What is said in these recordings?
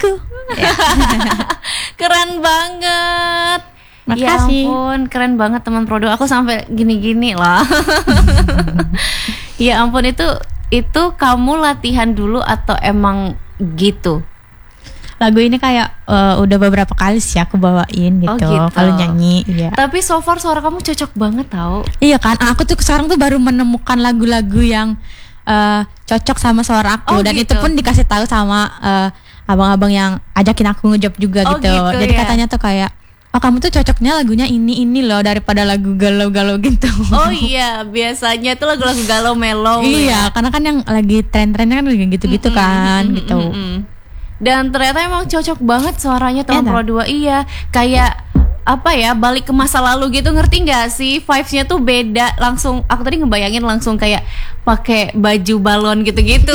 aku. Ya. Keren banget. Makasih. Ya ampun, keren banget teman Prodo. Aku sampai gini-gini lah. Ya ampun, itu kamu latihan dulu atau emang gitu? Lagu ini kayak udah beberapa kali sih aku bawain gitu, gitu. kalau nyanyi. Iya. Tapi so far suara kamu cocok banget tau. Iya kan, aku tuh sekarang tuh baru menemukan lagu-lagu yang cocok sama suara aku. Dan gitu. itu pun dikasih tahu sama abang-abang yang ajakin aku ngejob juga gitu. Jadi katanya tuh kayak, oh kamu tuh cocoknya lagunya ini loh daripada lagu galau-galau gitu. Oh iya, biasanya tuh lagu-lagu galau mellow. Iya, karena kan yang lagi tren-trennya kan lagi gitu-gitu kan gitu. Dan ternyata emang cocok banget suaranya teman Pro 2. Iya, kayak apa ya, balik ke masa lalu gitu, ngerti nggak sih? Vibes-nya tuh beda. Langsung aku tadi ngebayangin langsung kayak pakai baju balon gitu-gitu.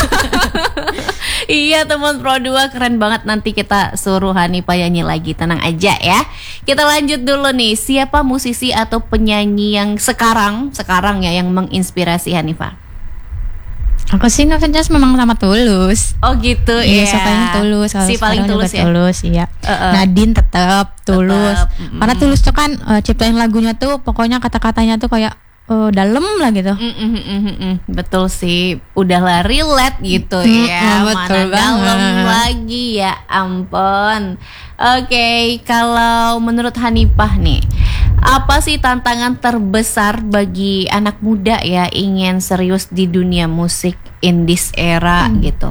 Iya teman Pro 2, keren banget. Nanti kita suruh Hanifah nyanyi lagi, tenang aja ya. Kita lanjut dulu nih, siapa musisi atau penyanyi yang sekarang ya yang menginspirasi Hanifah? Aku sih ngefans memang sama Tulus. Oh gitu ya. Iya, paling Tulus. Si paling Tulus ya. Tulus, iya. Nadine tetap Tulus. Karena Tulus tuh kan ciptain lagunya tuh pokoknya kata-katanya tuh kayak dalam lah gitu. Betul sih, udahlah relate gitu ya. Betul Mana dalam banget. lagi, ya ampun. Oke, kalau menurut Hanifah nih, apa sih tantangan terbesar bagi anak muda ya ingin serius di dunia musik in this era gitu?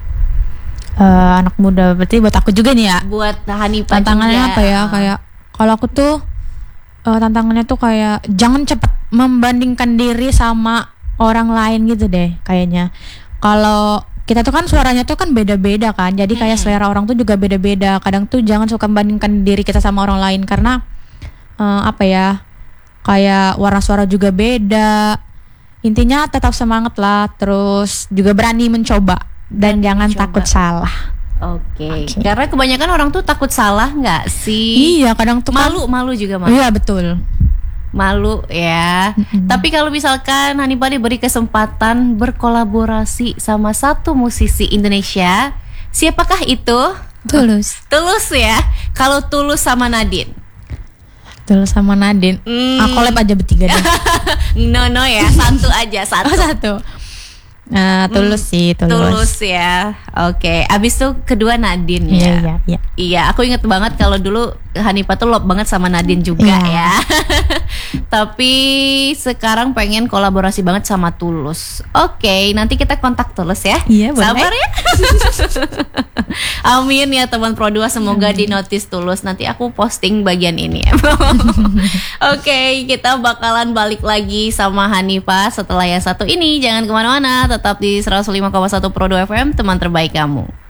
Anak muda berarti buat aku juga nih ya. Buat Hanifah tantangannya juga. apa ya, kayak kalau aku tuh tantangannya tuh kayak jangan cepet membandingkan diri sama orang lain gitu deh kayaknya. Kalau kita tuh kan suaranya tuh kan beda-beda kan, jadi kayak selera orang tuh juga beda-beda. Kadang tuh jangan suka membandingkan diri kita sama orang lain karena apa ya, kayak warna suara juga beda. Intinya tetap semangat lah, terus juga berani mencoba dan jangan takut salah. Oke. Karena kebanyakan orang tuh takut salah nggak sih? Iya, kadang tuh malu juga malu. Iya betul. Malu ya. Tapi kalau misalkan Hanifah diberi kesempatan berkolaborasi sama satu musisi Indonesia, siapakah itu? Tulus. Tulus ya. Kalau Tulus sama Nadine. Tulus sama Nadine. Aku collab aja bertiga deh. No ya, satu aja, satu. Oh, satu. Tulus sih, Tulus ya. Oke. Abis itu kedua Nadine ya. Iya. Iya, aku inget banget kalau dulu Hanifah tuh love banget sama Nadine juga ya. Tapi sekarang pengen kolaborasi banget sama Tulus. Oke, nanti kita kontak Tulus ya. Iya, boleh. Sabar ya. Amin ya teman Pro 2, semoga di notice Tulus. Nanti aku posting bagian ini ya. Oke, kita bakalan balik lagi sama Hanifah setelah yang satu ini. Jangan kemana-mana, tetap di 105,1 Pro 2 FM, teman terbaik kamu.